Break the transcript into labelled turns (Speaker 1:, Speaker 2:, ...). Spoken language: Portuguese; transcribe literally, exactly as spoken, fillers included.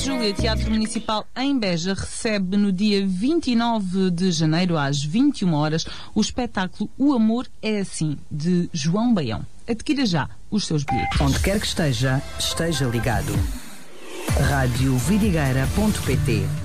Speaker 1: Dulce Júlia, Teatro Municipal em Beja, recebe no dia vinte e nove de janeiro, às vinte e uma horas, o espetáculo O Amor é Assim, de João Baião. Adquira já os seus bilhetes.
Speaker 2: Onde quer que esteja, esteja ligado. rádio vidigueira ponto pt